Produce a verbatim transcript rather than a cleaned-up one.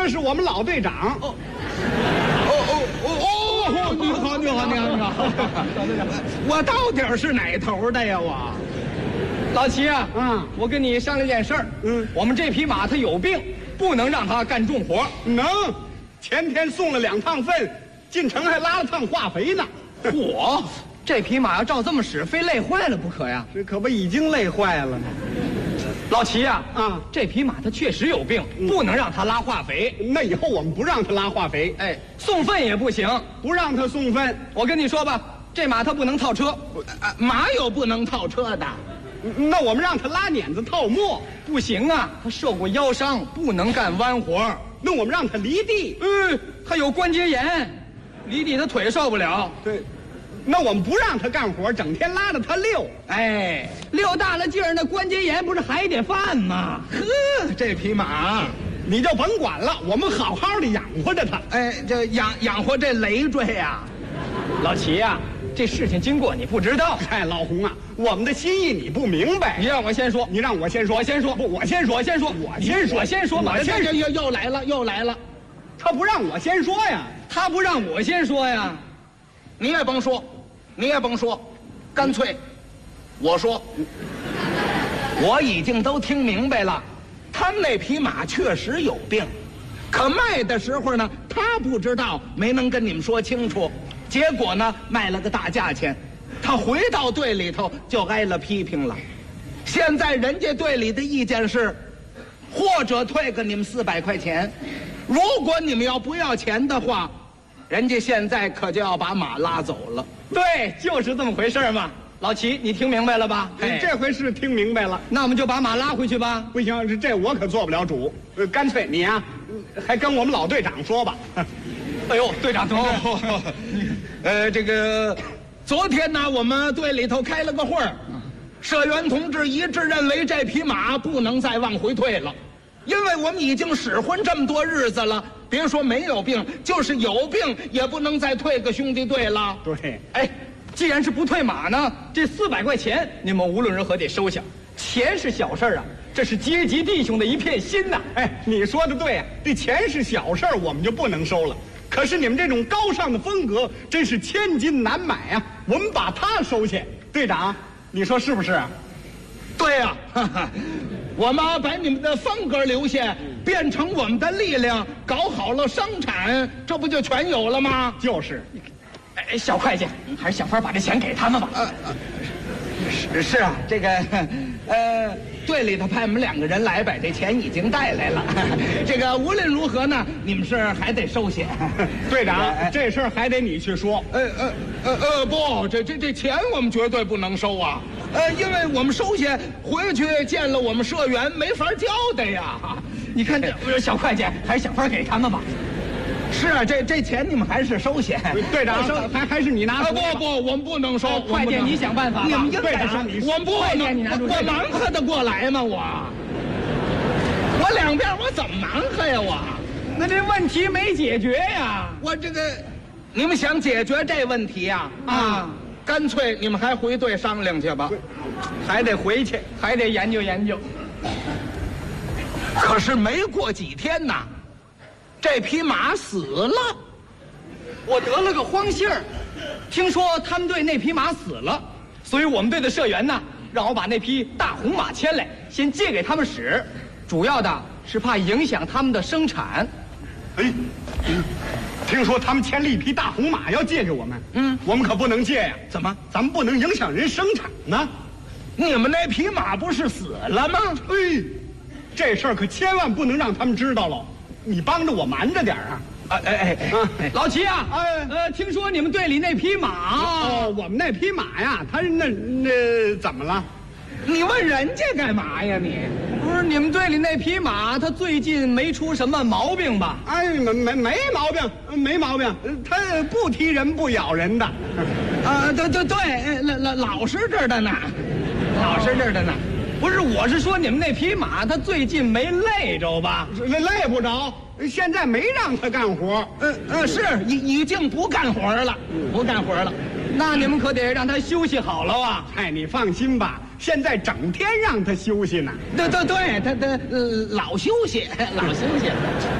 这是我们老队长。 哦哦哦哦哦！你好，你好，你好，你好！我到底是哪头的呀？我， 老齐啊， 嗯， 我跟你商量件事儿。 嗯， 我们这匹马它有病，不能让它干重活。 能，前天送了两趟粪，进城还拉了趟化肥呢。 嚯，这匹马要照这么使，非累坏了不可呀！ 这可不已经累坏了吗？ 老齐呀， 啊， 这匹马它确实有病， 嗯不能让它拉化肥。 那以后我们不让他拉化肥， 哎，送粪也不行。 不让他送粪。 我跟你说吧，这马它不能套车。 啊马有不能套车的。 那我们让他拉碾子套磨， 不行啊，他受过腰伤，不能干弯活。 那我们让他犁地。 嗯，他有关节炎，离地他腿受不了。 对，那我们不让他干活，整天拉着他溜。 哎，溜大了劲儿，那关节炎不是还得犯吗？ 呵，这匹马， 你就甭管了，我们好好的养活着他。 哎，这养养活这累赘呀。 老齐呀、这事情经过你不知道。 哎，老洪啊，我们的心意你不明白。 你让我先说， 你让我先说， 我先说， 不，我先说， 我先说， 我先说， 我先说， 我先又又又来了，又来了。 他不让我先说呀。 他不让我先说呀。 你也甭说，你也甭说，干脆我说，我已经都听明白了，他们那匹马确实有病，可卖的时候呢，他不知道，没能跟你们说清楚，结果呢，卖了个大价钱，他回到队里头就挨了批评了。现在人家队里的意见是，或者退给你们四百块钱，如果你们要不要钱的话，人家现在可就要把马拉走了。 对，就是这么回事嘛。老齐，你听明白了吧？ 哎，这回是听明白了。 那我们就把马拉回去吧。 不行，这这我可做不了主。呃，干脆你呀、还跟我们老队长说吧。 哎呦，队长同志， 哦，呃，这个，昨天呢，我们队里头开了个会儿，社员同志一致认为这匹马不能再往回退了，因为我们已经使唤这么多日子了，别说没有病，就是有病也不能再退个兄弟队了。 对， 哎，既然是不退马呢，这四百块钱你们无论如何得收下。钱是小事啊，这是阶级弟兄的一片心呐。 哎，你说的对呀、这钱是小事儿，我们就不能收了。可是你们这种高尚的风格，真是千金难买啊！我们把它收下，队长，你说是不是啊？ 对呀、啊，我们把你们的风格留下，变成我们的力量，搞好了生产，这不就全有了吗？ 就是， 哎，小会计，还是想法把这钱给他们吧。 呃，是是啊，这个，呃，队里头派我们两个人来，把这钱已经带来了。这个无论如何呢，你们是还得收下。 队长，这事儿还得你去说。 呃呃呃呃，不，这这这钱我们绝对不能收啊！呃，因为我们收下回去见了我们社员，没法交代呀。 你看这小会计，还是想法给他们吧。 是啊，这这钱你们还是收下。 队长，还还是你拿啊主意吧。 不不，我们不能收。 快点，你想办法吧。 你们应该收， 队长你我们不快点能， 你拿主意我忙活得过来吗？我，我两边我怎么忙活呀？我， 那这问题没解决呀。 我这个，你们想解决这问题呀？啊，干脆你们还回队商量去吧。 还得回去。 还得研究研究。 可是没过几天呐，这匹马死了。 我得了个荒信儿，听说他们队那匹马死了，所以我们队的社员呢，让我把那匹大红马牵来，先借给他们使，主要的是怕影响他们的生产。 哎，听说他们牵了一匹大红马要借给我们， 嗯， 我们可不能借呀。 怎么？ 咱们不能影响人生产呢。 你们那匹马不是死了吗？ 哎，这事儿可千万不能让他们知道了。你帮着我瞒着点儿啊。 哎哎哎啊哎， 老齐啊， 哎呃，听说你们队里那匹马， 哦，我们那匹马呀，它那那怎么了？ 你问人家干嘛呀你？ 不是你们队里那匹马，它最近没出什么毛病吧？ 哎，没没没毛病，没毛病，它不踢人不咬人的。 啊，对对对，老老老实着的呢，老实着的呢。 不是，我是说你们那匹马，它最近没累着吧？ 累累不着，现在没让他干活。 嗯嗯，是已已经不干活了，不干活了。 那你们可得让它休息好了啊！ 哎，你放心吧，现在整天让他休息呢。 对对对，他他呃老休息，老休息。